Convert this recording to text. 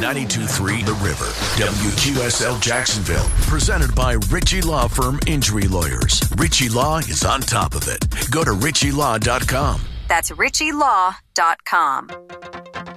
92.3 The River. WQSL Jacksonville. Presented by Ritchie Law Firm Injury Lawyers. Ritchie Law is on top of it. Go to ritchielaw.com. That's ritchielaw.com.